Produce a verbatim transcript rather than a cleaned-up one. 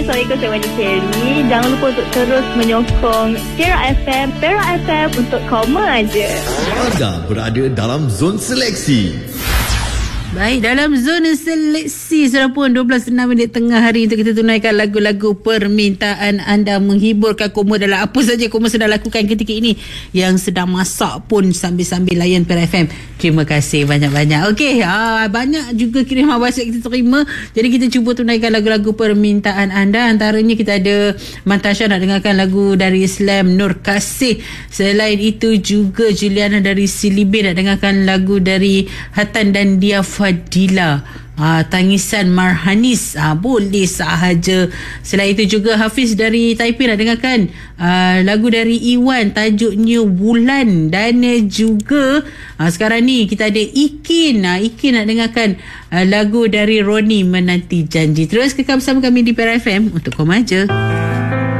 Assalamualaikum, saya Wani Kelly. Jangan lupa untuk terus menyokong Perak F M, Perak F M untuk koma aja. Anda berada dalam zon seleksi. Baik, dalam zona seleksi sudah pun dua belas enam minit tengah hari untuk kita tunaikan lagu-lagu permintaan anda, menghiburkan koma dalam apa saja koma sedang lakukan ketika ini, yang sedang masak pun sambil-sambil layan Perak F M. Terima kasih banyak-banyak. Okey, ah, banyak juga kiriman WhatsApp kita terima. Jadi kita cuba tunaikan lagu-lagu permintaan anda. Antaranya kita ada Mantasha nak dengarkan lagu dari Islam Nur Kasih. Selain itu juga Juliana dari Silibi nak dengarkan lagu dari Hatan dan Dia Fadila, ha, Tangisan Marhanis, ha, boleh sahaja. Selain itu juga Hafiz dari Taipei nak dengarkan uh, lagu dari Iwan tajuknya Bulan. Dan juga uh, sekarang ni kita ada Ikin, ha, Ikin nak dengarkan uh, lagu dari Roni Menanti Janji. Terus kekal bersama kami di Perak F M untuk Koma Je.